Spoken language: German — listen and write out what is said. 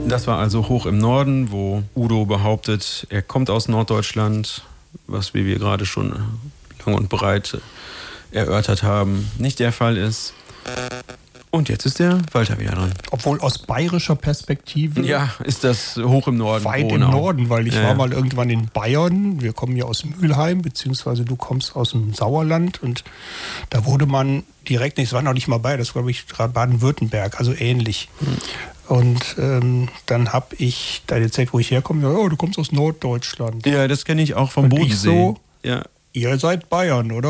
Das war also hoch im Norden, wo Udo behauptet, er kommt aus Norddeutschland, was, wie wir gerade schon lang und breit erörtert haben, nicht der Fall ist. Und jetzt ist der Walter wieder dran. Obwohl aus bayerischer Perspektive Ja, ist das hoch im Norden. weit im Norden, weil ich war mal irgendwann in Bayern. Wir kommen ja aus Mülheim, beziehungsweise du kommst aus dem Sauerland. Und da wurde man direkt, das war noch nicht mal Bayern, das war, glaube ich, Baden-Württemberg, also ähnlich. Und dann habe ich da erzählt, wo ich herkomme, ja, oh, du kommst aus Norddeutschland. Ja, das kenne ich auch vom Und Bodensee. ich so, ja. Ihr seid Bayern, oder?